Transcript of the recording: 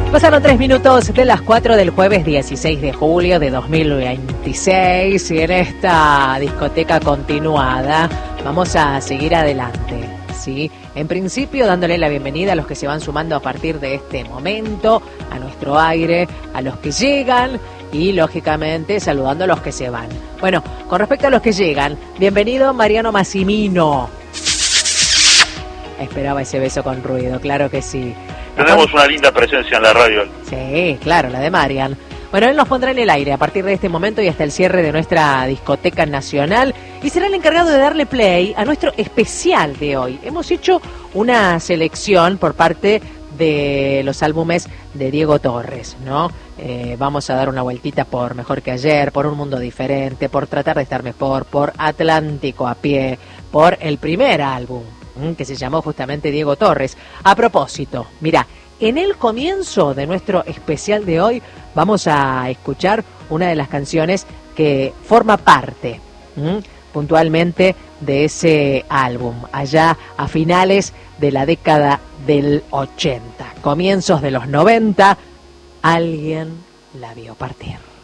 Pasaron 3 minutos de las 4 del jueves 16 de julio de 2026 y en esta discoteca continuada vamos a seguir adelante, ¿sí? En principio dándole la bienvenida a los que se van sumando a partir de este momento a nuestro aire, a los que llegan y lógicamente saludando a los que se van. Bueno, con respecto a los que llegan, bienvenido Mariano Massimino. Esperaba ese beso con ruido, claro que sí. Tenemos una linda presencia en la radio. Sí, claro, la de Marian. Bueno, él nos pondrá en el aire a partir de este momento y hasta el cierre de nuestra discoteca nacional y será el encargado de darle play a nuestro especial de hoy. Hemos hecho una selección por parte de los álbumes de Diego Torres, ¿no? Vamos a dar una vueltita por Mejor que Ayer, por Un Mundo Diferente, por Tratar de Estar Mejor, por Atlántico a Pie, por el primer álbum, que se llamó justamente Diego Torres. A propósito, mira, en el comienzo de nuestro especial de hoy vamos a escuchar una de las canciones que forma parte puntualmente de ese álbum, allá a finales de la década del 80, comienzos de los 90, alguien la vio partir.